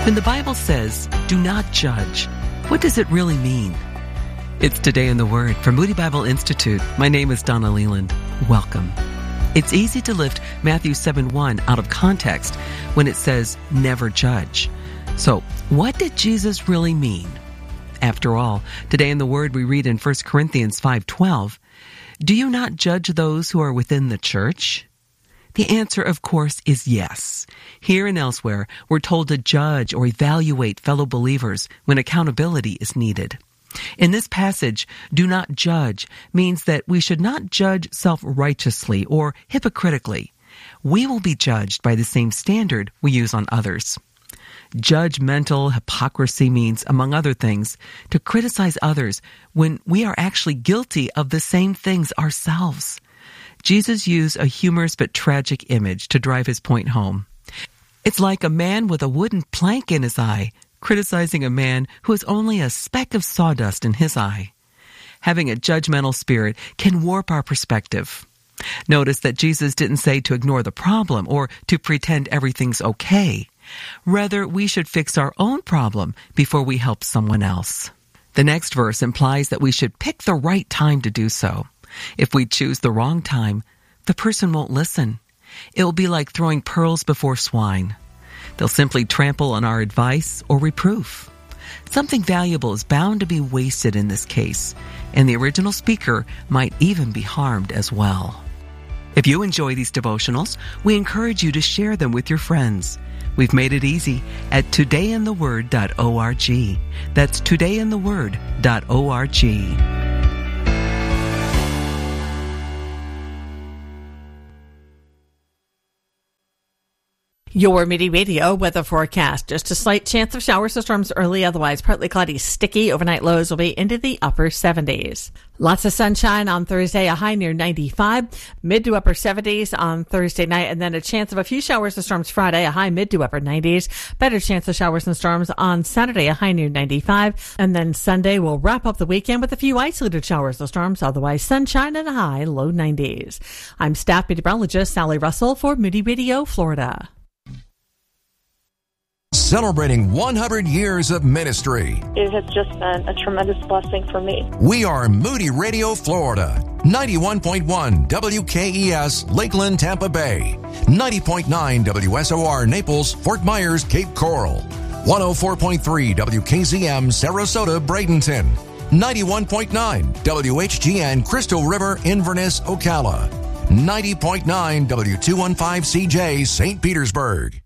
When the Bible says, do not judge, what does it really mean? It's Today in the Word from Moody Bible Institute. My name is Donna Leland. Welcome. It's easy to lift Matthew 7:1 out of context when it says, never judge. So, what did Jesus really mean? After all, today in the Word we read in 1 Corinthians 5:12, do you not judge those who are within the church? The answer, of course, is yes. Here and elsewhere, we're told to judge or evaluate fellow believers when accountability is needed. In this passage, do not judge means that we should not judge self-righteously or hypocritically. We will be judged by the same standard we use on others. Judgmental hypocrisy means, among other things, to criticize others when we are actually guilty of the same things ourselves. Jesus used a humorous but tragic image to drive his point home. It's like a man with a wooden plank in his eye criticizing a man who has only a speck of sawdust in his eye. Having a judgmental spirit can warp our perspective. Notice that Jesus didn't say to ignore the problem or to pretend everything's okay. Rather, we should fix our own problem before we help someone else. The next verse implies that we should pick the right time to do so. If we choose the wrong time, the person won't listen. It will be like throwing pearls before swine. They'll simply trample on our advice or reproof. Something valuable is bound to be wasted in this case, and the original speaker might even be harmed as well. If you enjoy these devotionals, we encourage you to share them with your friends. We've made it easy at todayintheword.org. That's todayintheword.org. Your Moody Radio weather forecast. Just a slight chance of showers or storms early, otherwise partly cloudy, sticky. Overnight lows will be into the upper 70s. Lots of sunshine on Thursday, a high near 95, mid to upper 70s on Thursday night, and then a chance of a few showers or storms Friday, a high mid to upper 90s. Better chance of showers and storms on Saturday, a high near 95, and then Sunday will wrap up the weekend with a few isolated showers or storms, otherwise sunshine and a high low 90s. I'm staff meteorologist Sally Russell for Moody Radio, Florida. Celebrating 100 years of ministry. It has just been a tremendous blessing for me. We are Moody Radio, Florida. 91.1 WKES, Lakeland, Tampa Bay. 90.9 WSOR, Naples, Fort Myers, Cape Coral. 104.3 WKZM, Sarasota, Bradenton. 91.9 WHGN, Crystal River, Inverness, Ocala. 90.9 W215CJ, St. Petersburg.